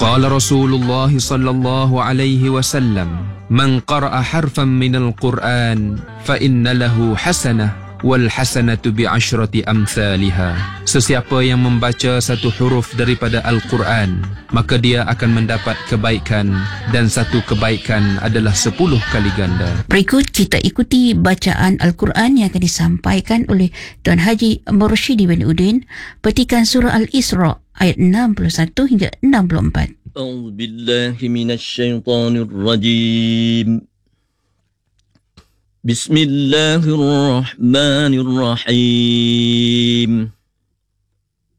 قال رسول الله صلى الله عليه وسلم من قرأ حرفا من القرآن فإن له حسنة والحسنة بعشرة أمثالها. Sesiapa yang membaca satu huruf daripada Al-Quran, maka dia akan mendapat kebaikan, dan satu kebaikan adalah 10 kali ganda. Berikut kita ikuti bacaan Al-Quran yang akan disampaikan oleh Tuan Haji Mursyidi bin Udin, petikan surah Al-Isra ayat 61 hingga 64. أعوذ بالله من الشيطان الرجيم بسم الله الرحمن الرحيم